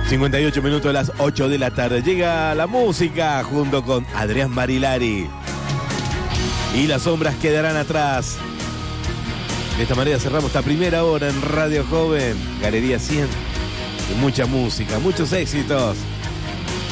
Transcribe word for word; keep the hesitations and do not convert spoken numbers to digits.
cincuenta y ocho minutos de las ocho de la tarde. Llega la música junto con Adrián Marilari. Y las sombras quedarán atrás. De esta manera cerramos esta primera hora en Radio Joven, Galería cien. Y mucha música, muchos éxitos.